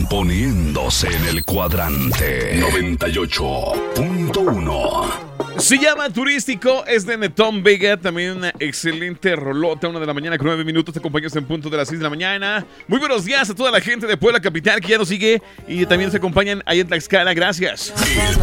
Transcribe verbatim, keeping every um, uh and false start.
poniéndose en el cuadrante noventa y ocho punto uno. Se llama Turístico, es de Netón Vega, también una excelente rolota, una de la mañana con nueve minutos, te acompañas en punto de las seis de la mañana. Muy buenos días a toda la gente de Puebla Capital que ya nos sigue y también nos acompañan ahí en Tlaxcala, gracias.